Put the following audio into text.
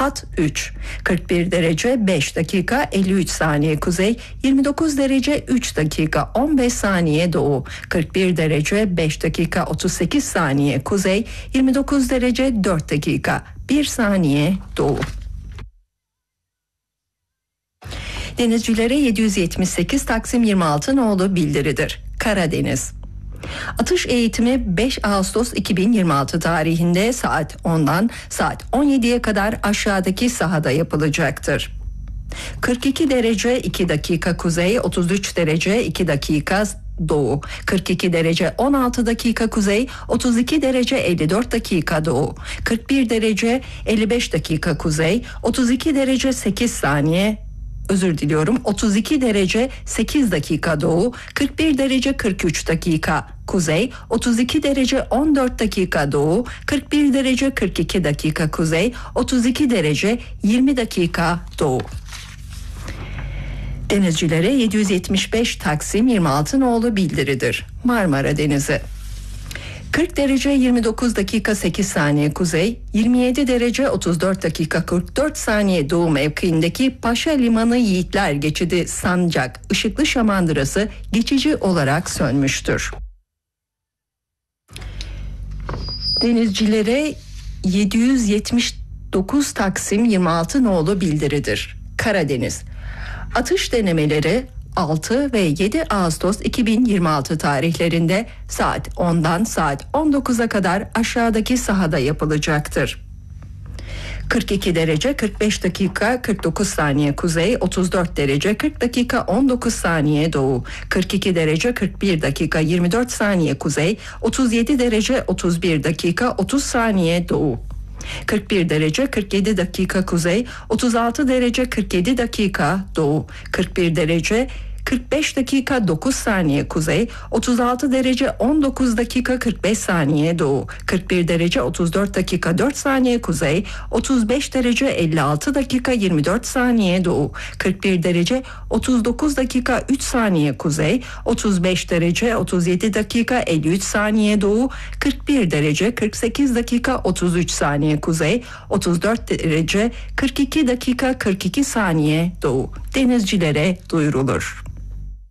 hat 3. 41 derece 5 dakika 53 saniye kuzey, 29 derece 3 dakika 15 saniye doğu, 41 derece 5 dakika 38 saniye kuzey, 29 derece 4 dakika 1 saniye doğu. Denizcilere 778 Taksim 26 nolu bildiridir. Karadeniz. Atış eğitimi 5 Ağustos 2026 tarihinde saat 10'dan saat 17'ye kadar aşağıdaki sahada yapılacaktır. 42 derece 2 dakika kuzey, 33 derece 2 dakika doğu, 42 derece 16 dakika kuzey, 32 derece 54 dakika doğu, 41 derece 55 dakika kuzey, 32 derece 8 saniye 32 derece 8 dakika doğu, 41 derece 43 dakika kuzey, 32 derece 14 dakika doğu, 41 derece 42 dakika kuzey, 32 derece 20 dakika doğu. Denizcilere 775 Taksim 26 nolu bildiridir. Marmara Denizi. 40 derece 29 dakika 8 saniye kuzey, 27 derece 34 dakika 44 saniye doğu mevkiindeki Paşa Limanı Yiğitler Geçidi Sancak ışıklı şamandırası geçici olarak sönmüştür. Denizcilere 779 Taksim 26 nolu bildiridir. Karadeniz. Atış denemeleri 6 ve 7 Ağustos 2026 tarihlerinde saat 10'dan saat 19'a kadar aşağıdaki sahada yapılacaktır. 42 derece 45 dakika 49 saniye kuzey, 34 derece 40 dakika 19 saniye doğu, 42 derece 41 dakika 24 saniye kuzey, 37 derece 31 dakika 30 saniye doğu. 41 derece 47 dakika kuzey, 36 derece 47 dakika doğu, 41 derece 45 dakika 9 saniye kuzey, 36 derece 19 dakika 45 saniye doğu, 41 derece 34 dakika 4 saniye kuzey, 35 derece 56 dakika 24 saniye doğu, 41 derece 39 dakika 3 saniye kuzey, 35 derece 37 dakika 53 saniye doğu, 41 derece 48 dakika 33 saniye kuzey, 34 derece 42 dakika 42 saniye doğu. Denizcilere duyurulur.